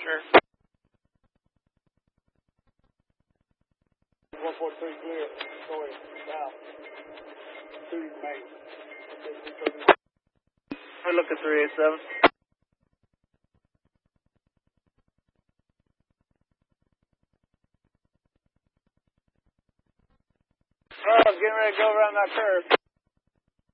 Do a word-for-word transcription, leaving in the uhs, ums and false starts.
Sure. one four three clear. Sorry, south. Two main. We're looking three eight seven. Oh, getting ready to go around that curve.